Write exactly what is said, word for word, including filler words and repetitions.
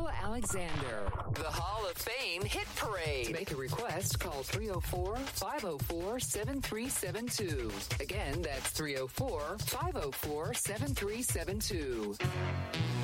Noah Alexander. The Hall of Fame Hit Parade. To make a request, call three oh four, five oh four, seven three seven two. Again, that's three oh four, five oh four, seven three seven two.